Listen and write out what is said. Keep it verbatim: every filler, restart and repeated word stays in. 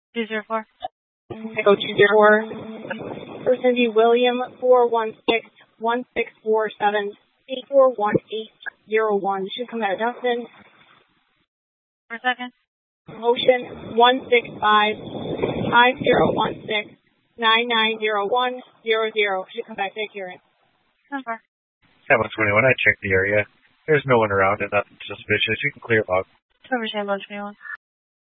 two zero four. Echo two zero four. Person V. William four one six one six four seven eight four one eight zero one. Should come out of Dustin. For a second. Motion one six five five zero one six nine nine zero one zero zero. Should come back to Kieran. Number. seven twenty-one, I checked the area. There's no one around and nothing suspicious. You can clear log. Cover San twenty-one.